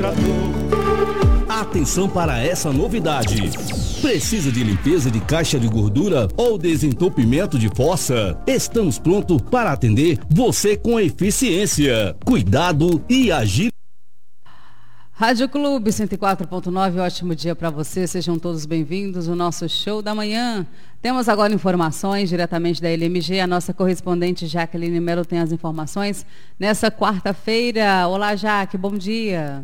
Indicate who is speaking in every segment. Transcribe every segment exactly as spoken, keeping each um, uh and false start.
Speaker 1: Atenção para essa novidade. Precisa de limpeza de caixa de gordura ou desentupimento de fossa? Estamos prontos para atender você com eficiência, cuidado e agilidade.
Speaker 2: Rádio Clube cento e quatro ponto nove, ótimo dia para você, sejam todos bem-vindos ao nosso show da manhã. Temos agora informações diretamente da L M G, a nossa correspondente Jaqueline Melo tem as informações nessa quarta-feira. Olá, Jaque, bom dia.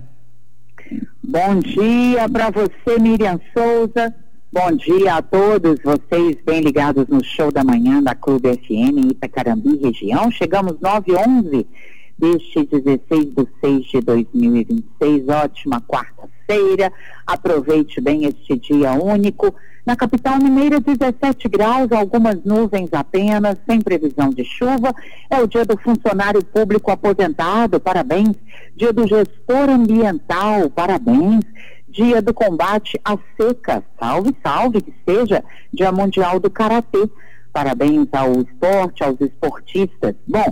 Speaker 3: Bom dia para você, Miriam Souza. Bom dia a todos vocês bem ligados no show da manhã da Clube F M em Itacarambi, região. Chegamos nove e onze deste dezesseis de seis de dois mil e vinte e seis. Ótima quarta-feira. Aproveite bem este dia único. Na capital mineira, dezessete graus, algumas nuvens apenas, sem previsão de chuva. É o dia do funcionário público aposentado, parabéns. Dia do gestor ambiental, parabéns. Dia do combate à seca, salve, salve, que seja Dia Mundial do Karatê. Parabéns ao esporte, aos esportistas. Bom,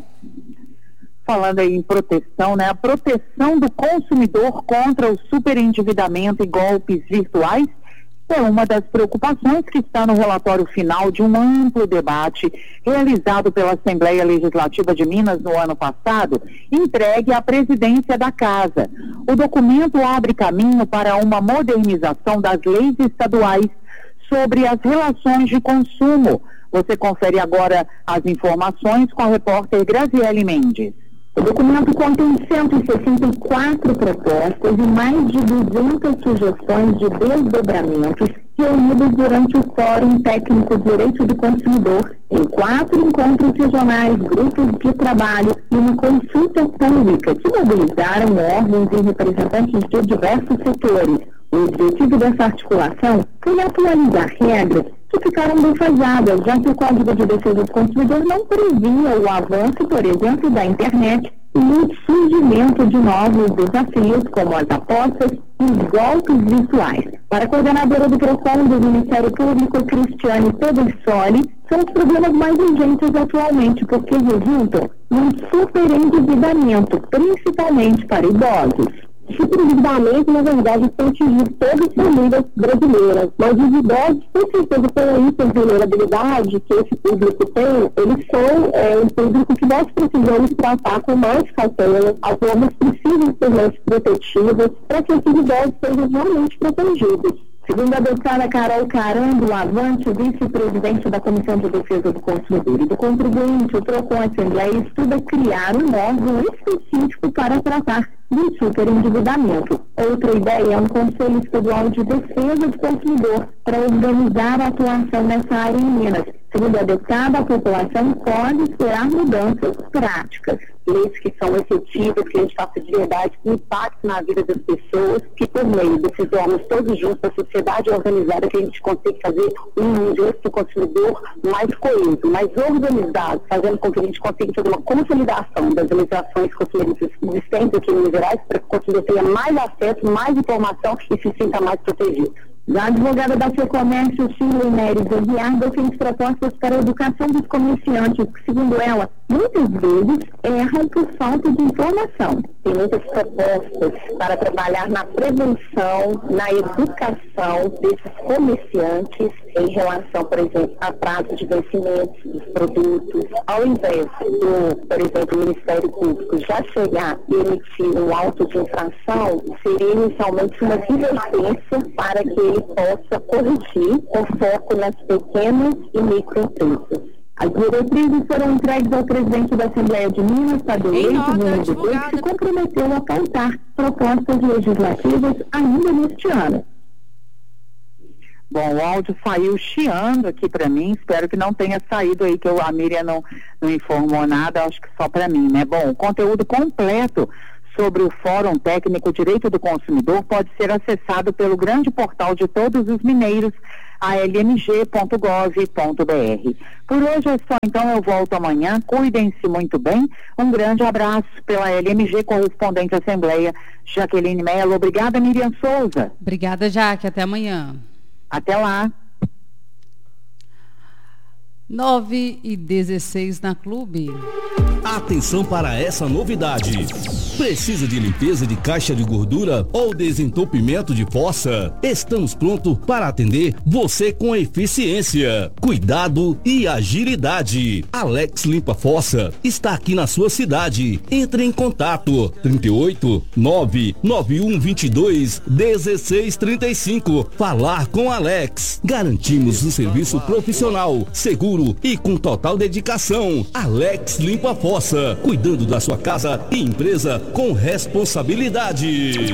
Speaker 3: falando aí em proteção, né? A proteção do consumidor contra o superendividamento e golpes virtuais é uma das preocupações que está no relatório final de um amplo debate realizado pela Assembleia Legislativa de Minas no ano passado, entregue à presidência da Casa. O documento abre caminho para uma modernização das leis estaduais sobre as relações de consumo. Você confere agora as informações com a repórter Graziele Mendes.
Speaker 4: O documento contém cento e sessenta e quatro propostas e mais de duzentas sugestões de desdobramentos reunidos durante o Fórum Técnico Direito do Consumidor, em quatro encontros regionais, grupos de trabalho e uma consulta pública que mobilizaram órgãos e representantes de diversos setores. O objetivo dessa articulação foi atualizar regras que ficaram defasadas, já que o Código de Defesa do Consumidor não previa o avanço, por exemplo, da internet e o surgimento de novos desafios, como as apostas e os golpes virtuais. Para a coordenadora do PROCON do Ministério Público, Cristiane Pedersoli, são os problemas mais urgentes atualmente, porque resultam num superendividamento, principalmente para idosos. Superendividamento, na verdade, tem atingido todas as famílias brasileiras, mas os idosos, com certeza, pela hipervulnerabilidade que esse público tem, eles são é, um público que nós precisamos tratar com mais cautela. As normas precisam ser mais protetivas para que esses idosos sejam realmente protegidos. Segundo a deputada Carol Carambo Lavante, vice-presidente da Comissão de Defesa do Consumidor e do Contribuinte, o PROCON Assembleia estuda criar um órgão específico para tratar do superendividamento. Outra ideia é um Conselho Estadual de Defesa do Consumidor para organizar a atuação nessa área em Minas. Segundo a deputada, a população pode esperar mudanças práticas. Leis que são efetivas, que a gente faça de verdade, que impactem na vida das pessoas, que por meio desses órgãos todos juntos, a sociedade organizada, que a gente consiga fazer um direito do consumidor mais coeso, mais organizado, fazendo com que a gente consiga fazer uma consolidação das legislações consumeristas existentes aqui em Minas Gerais, para que o consumidor tenha mais acesso, mais informação e se sinta mais protegido. A advogada da FEComércio, Shirley Neres Aguiar, defende propostas para a educação dos comerciantes, que, segundo ela, muitas vezes erram por falta de informação. Tem muitas propostas para trabalhar na prevenção, na educação desses comerciantes em relação, por exemplo, a prazo de vencimento dos produtos. Ao invés do, por exemplo, o Ministério Público já chegar e emitir um auto de infração, seria inicialmente uma advertência para que ele possa corrigir com foco nas pequenas e microempresas. As diretrizes foram entregues ao presidente da Assembleia de Minas, Tadeu Leite, que se comprometeu a pautar propostas legislativas ainda neste ano.
Speaker 3: Bom, o áudio saiu chiando aqui para mim, espero que não tenha saído aí, que a Miriam não, não informou nada, acho que só para mim, né? Bom, o conteúdo completo sobre o Fórum Técnico Direito do Consumidor pode ser acessado pelo grande portal de todos os mineiros, a l m g ponto gov ponto b r. Por hoje é só, então eu volto amanhã, cuidem-se muito bem, um grande abraço pela L M G, correspondente Assembleia, Jaqueline Melo. Obrigada, Miriam Souza.
Speaker 2: Obrigada, Jaque, até amanhã.
Speaker 3: Até lá.
Speaker 2: nove e dezesseis na Clube.
Speaker 1: Atenção para essa novidade. Precisa de limpeza de caixa de gordura ou desentupimento de fossa? Estamos prontos para atender você com eficiência, cuidado e agilidade. Alex Limpa Fossa está aqui na sua cidade. Entre em contato trinta e oito, nove nove um vinte e dois, dezesseis trinta e cinco. Falar com Alex. Garantimos um serviço profissional, seguro e com total dedicação. Alex Limpa Fossa, cuidando da sua casa e empresa com responsabilidade.